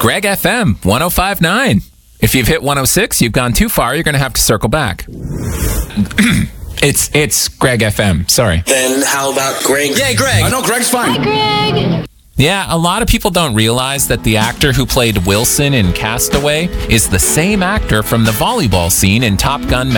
Greg FM 105.9. If you've hit 106, you've gone too far. You're going to have to circle back. It's Greg FM. Sorry. Then how about Greg? Yay, Greg. I know Greg's fine. Hi, Greg. Yeah, a lot of people don't realize that the actor who played Wilson in Castaway is the same actor from the volleyball scene in Top Gun